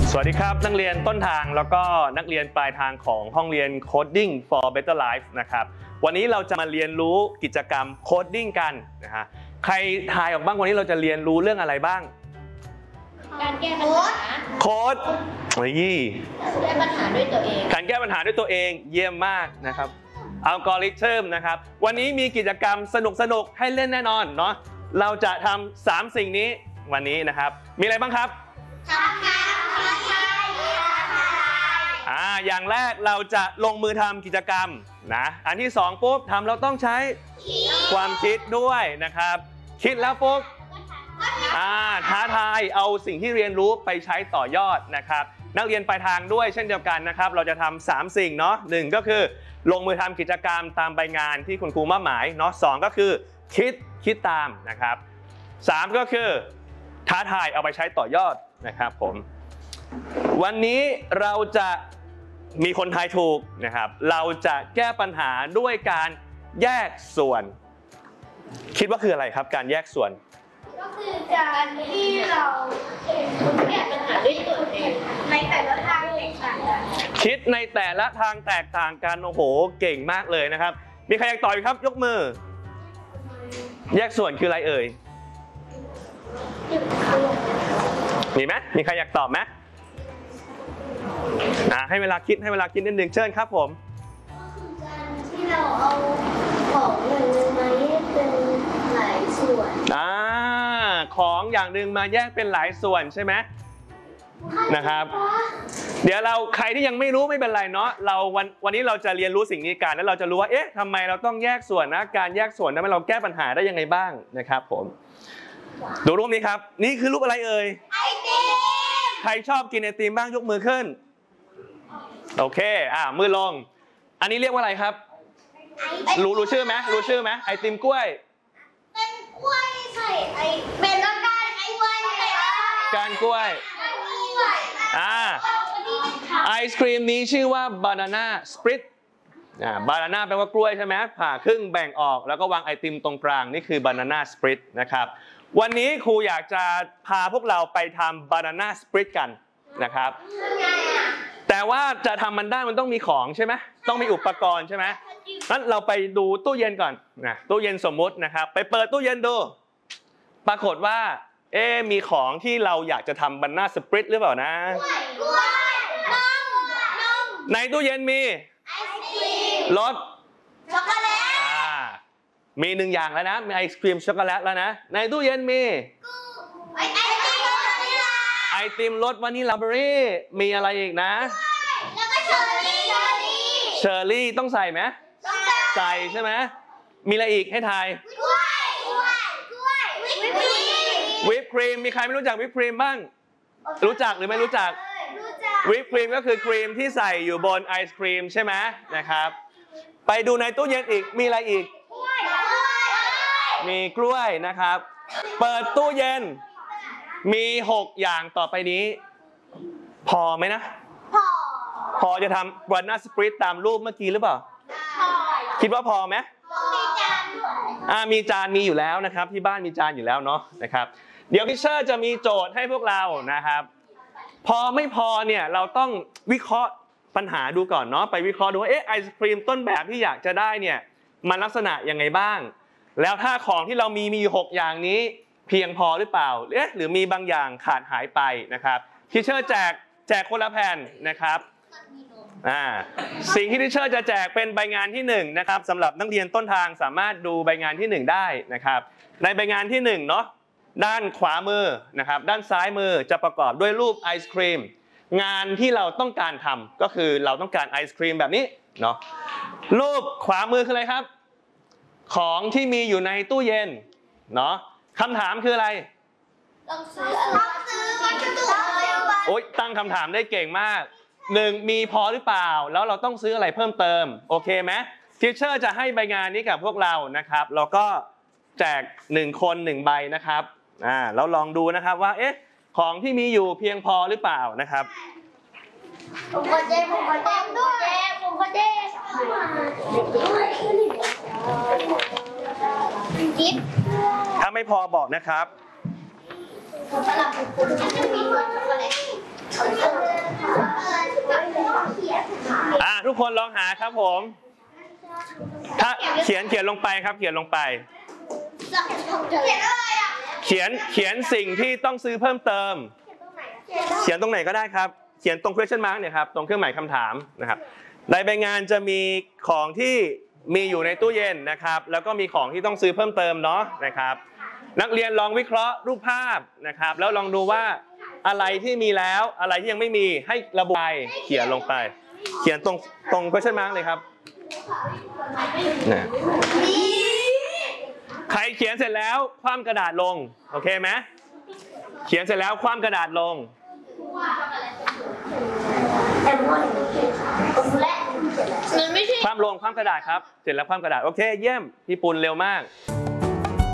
สวัสดีครับนักเรียนต้นทางแล้วก็นักเรียนปลายทางของห้องเรียน Coding for Better Life นะครับวันนี้เราจะมาเรียนรู้กิจกรรม Coding กันนะฮะใครทายออกบ้างวันนี้เราจะเรียนรู้เรื่องอะไรบ้างการแก้ปัญหาโค้ดนี่แก้ปัญหาด้วยตัวเองการแก้ปัญหาด้วยตัวเองเยี่ยมมากนะครับอัลกอริทึมนะครับวันนี้มีกิจกรรมสนุกให้เล่นแน่นอนเนาะเราจะทำ3สิ่งนี้วันนี้นะครับมีอะไรบ้างครับอย่างแรกเราจะลงมือทำกิจกรรมนะอันที่2ปุ๊บทำเราต้องใช้ความคิดด้วยนะครับคิดแล้วปุ๊บท้าทายเอาสิ่งที่เรียนรู้ไปใช้ต่อยอดนะครับนักเรียนปลายทางด้วยเช่นเดียวกันนะครับเราจะทำ3สิ่งเนาะ1ก็คือลงมือทำกิจกรรมตามใบงานที่คุณครูมอบหมายเนาะ2ก็คือคิดตามนะครับ3ก็คือท้าทายเอาไปใช้ต่อยอดนะครับผมวันนี้เราจะมีคนทายถูกนะครับเราจะแก้ปัญหาด้วยการแยกส่วนคิดว่าคืออะไรครับการแยกส่วนก็คือการที่เราแก้ปัญหาด้วยตัวเองในแต่ละทางแตกต่างกันคิดในแต่ละทางแตกต่างกันโอ้โหเก่งมากเลยนะครับมีใครอยากตอบครับยกมือแยกส่วนคืออะไรเอ่ยมีไหมมีใครอยากตอบไหมให้เวลาคิดนิดนึงเชิญครับผมก็คือการที่เราเอาของอย่างหนึ่งมาแยกเป็นหลายส่วนของอย่างหนึ่งมาแยกเป็นหลายส่วนใช่ไหมนะครับเดี๋ยวใครที่ยังไม่รู้ไม่เป็นไรเนาะวันนี้เราจะเรียนรู้สิ่งนี้กันแล้วเราจะรู้ว่าเอ๊ะทำไมเราต้องแยกส่วนนะการแยกส่วนนั้นเราแก้ปัญหาได้ยังไงบ้างนะครับผมดูรูปนี้ครับนี่คือรูปอะไรเอ่ยไอติมใครชอบกินไอติมบ้างยกมือขึ้นโอเคมือลงอันนี้เรียกว่าอะไรครับรู้ชื่อไหมไอติมกล้วยเป็นกล้วยใส่เป็นแล้วการไอ้กล้วยการกล้วยไอศครีมนี้ชื่อว่าบานาน่าสปริตบานาน่าแปลว่ากล้วยใช่ไหมผ่าครึ่งแบ่งออกแล้วก็วางไอติมตรงกลางนี่คือบานาน่าสปริตนะครับวันนี้ครูอยากจะพาพวกเราไปทำบานาน่าสปริตกันนะครับแต่ว่าจะทำมันได้มันต้องมีของใช่ไหมต้องมีอุปกรณ์ใช่ไหมงั้นเราไปดูตู้เย็นก่อนนะตู้เย็นสมมุตินะครับไปเปิดตู้เย็นดูปรากฏว่ามีของที่เราอยากจะทำบานาน่าสปริตหรือเปล่านะในตู้เย็นมีรสช็อกโกแลตมี1อย่างแล้วนะมีไอศครีมช็อกโกแลตแล้วนะในตู้เย็นมีไอติมรสวานิลลาเบอร์รี่มีอะไรอีกนะแล้วก็เชอร์รี่ต้องใส่ไหมใส่ใช่ไหมมีอะไรอีกให้ทายวิปครีมมีใครไม่รู้จักวิปครีมบ้างรู้จักหรือไม่รู้จักวิปครีมก็คือครีมที่ใส่อยู่บนไอศครีมใช่ไหมนะครับไปดูในตู้เย็นอีกมีอะไรอีกมีกล้วยนะครับเปิดตู้เย็นมี6อย่างต่อไปนี้พอไหมนะพอจะทำบานาน่าสปริตตามรูปเมื่อกี้หรือเปล่าคิดว่าพอไหมมีจานมีอยู่แล้วนะครับที่บ้านมีจานอยู่แล้วเนาะนะครับเดี๋ยวทิเชอร์จะมีโจทย์ให้พวกเรานะครับพอไม่พอเนี่ยเราต้องวิเคราะห์ปัญหาดูก่อนเนาะไปวิเคราะห์ดูว่าไอศครีมต้นแบบที่อยากจะได้เนี่ยมันลักษณะยังไงบ้างแล้วถ้าของที่เรามีอยู่6อย่างนี้เพียงพอหรือเปล่าหรือมีบางอย่างขาดหายไปนะครับทิเชอร์แจกคนละแผ่นนะครับสิ่งที่ทิเชอร์จะแจกเป็นใบงานที่1นะครับสำหรับนักเรียนต้นทางสามารถดูใบงานที่1ได้นะครับในใบงานที่1เนาะด้านขวามือนะครับด้านซ้ายมือจะประกอบด้วยรูปไอศครีมงานที่เราต้องการทำก็คือเราต้องการไอศครีมแบบนี้เนาะรูปขวามือคืออะไรครับของที่มีอยู่ในตู้เย็นเนาะคำถามคืออะไรต้องซื้อวัสดุตั้งคำถามได้เก่งมาก1มีพอหรือเปล่าแล้วเราต้องซื้ออะไรเพิ่มเติมโอเคไหมทิเชอร์จะให้ใบงานนี้กับพวกเรานะครับแล้วก็แจก1คน1ใบนะครับเราลองดูนะครับว่าของที่มีอยู่เพียงพอหรือเปล่านะครับผมขอแจ้งจิ๊บถ้าไม่พอบอกนะครับสำหรับคุณจะมีช็อกโกแลตคนลองหาครับผม ถ้าเขียนลงไปครับ เขียนลงไปเขียนอะไรอ่ะเขียนสิ่งที่ต้องซื้อเพิ่มเติม เขียนตรงไหนก็ได้ครับ เขียนตรง question mark เนี่ยครับ ตรงเครื่องหมายคำถามนะครับ ในใบงานจะมีของที่มีอยู่ในตู้เย็นนะครับ แล้วก็มีของที่ต้องซื้อเพิ่มเติมเนาะนะครับ นักเรียนลองวิเคราะห์รูปภาพนะครับ แล้วลองดูว่าอะไรที่มีแล้วอะไรที่ยังไม่มีให้ระบุไปเขียนลงไป เขียนตรง question mark เลยครับนะใครเขียนเสร็จแล้วคว่ำกระดาษลงโอเคไหมเขียนเสร็จแล้วคว่ำกระดาษลงมันไม่ใช่คว่ำลงคว่ำกระดาษครับเสร็จแล้วคว่ำกระดาษโอเคเยี่ยมพี่ปุณเร็วมาก